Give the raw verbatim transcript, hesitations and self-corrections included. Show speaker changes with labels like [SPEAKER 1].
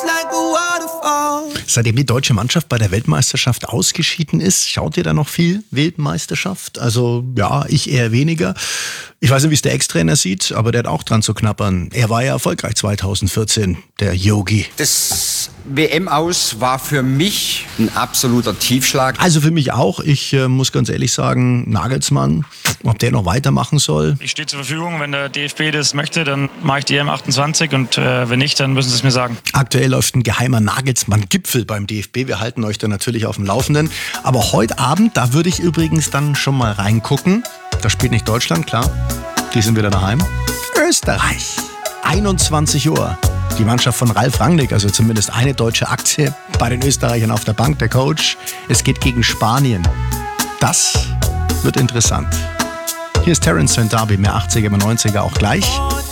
[SPEAKER 1] Seitdem die deutsche Mannschaft bei der Weltmeisterschaft ausgeschieden ist, schaut ihr da noch viel Weltmeisterschaft? Also ja, ich eher weniger. Ich weiß nicht, wie es der Ex-Trainer sieht, aber der hat auch dran zu knabbern. Er war ja erfolgreich zwanzig vierzehn, der Yogi.
[SPEAKER 2] Das W M-Aus war für mich ein absoluter Tiefschlag.
[SPEAKER 1] Also für mich auch. Ich äh, muss ganz ehrlich sagen, Nagelsmann, ob der noch weitermachen soll.
[SPEAKER 3] Ich stehe zur Verfügung, wenn der D F B das möchte, dann mache ich die E M achtundzwanzig und äh, wenn nicht, dann müssen sie es mir sagen.
[SPEAKER 1] Aktuell läuft ein geheimer Nagelsmann-Gipfel beim D F B. Wir halten euch da natürlich auf dem Laufenden. Aber heute Abend, da würde ich übrigens dann schon mal reingucken. Da spielt nicht Deutschland, klar. Die sind wieder daheim. Österreich. einundzwanzig Uhr. Die Mannschaft von Ralf Rangnick, also zumindest eine deutsche Aktie bei den Österreichern auf der Bank, der Coach. Es geht gegen Spanien. Das wird interessant. Hier ist Terence Van Darby, mehr achtziger, mehr neunziger auch gleich.